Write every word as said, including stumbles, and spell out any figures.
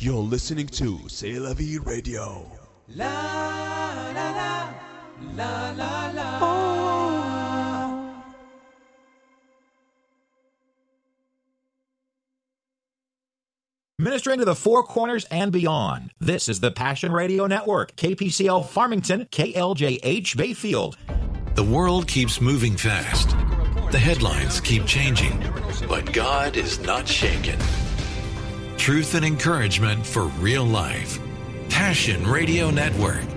You're listening to C'est La Vie Radio. La la la la la la. Oh. Ministering to the Four Corners and beyond. This is the Passion Radio Network, K P C L Farmington, K L J H Bayfield. The world keeps moving fast. The headlines keep changing, but God is not shaken. Truth and encouragement for real life. Passion Radio Network.